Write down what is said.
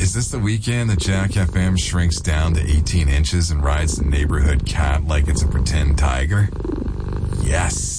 is this the weekend that Jack FM shrinks down to 18 inches and rides the neighborhood cat like it's a pretend tiger? Yes.